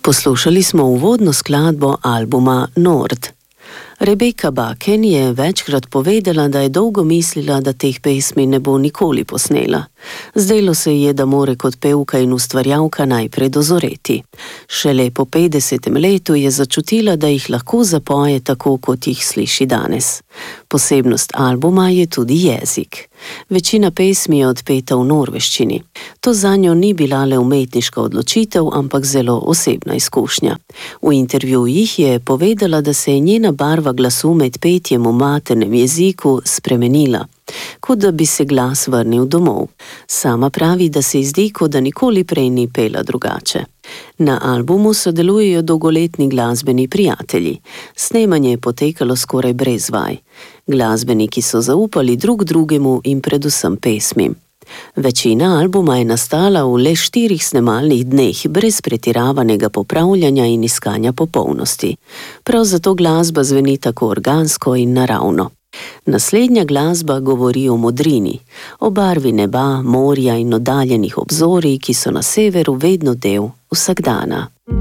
Poslušali smo uvodno skladbo albuma Nord. Rebeka Bakken je večkrat povedala, da je dolgo mislila, da teh pesmi ne bo nikoli posnela. Zdelo se je, da more kot pevka in ustvarjalka najprej dozoreti. Šele po 50. letu je začutila, da jih lahko zapoje tako, kot jih sliši danes. Posebnost albuma je tudi jezik. Večina pesmi je odpeta v norveščini. To zanjo ni bila le umetniška odločitev, ampak zelo osebna izkušnja. V intervjujih je povedala, da se je njena barva glasu med petjem v maternem jeziku spremenila, kot da bi se glas vrnil domov. Sama pravi, da se ji zdi, kot da nikoli prej ni pela drugače. Na albumu sodelujejo dolgoletni glasbeni prijatelji. Snemanje je potekalo skoraj brez vaj. Glasbeniki so zaupali drug drugemu in predvsem pesmim. Večina albuma je nastala v le 4 snemalnih dneh, brez pretiravanega popravljanja in iskanja popolnosti. Prav zato glasba zveni tako organsko in naravno. Naslednja glasba govori o modrini, o barvi neba, morja in oddaljenih obzorij, ki so na severu vedno del vsakdana.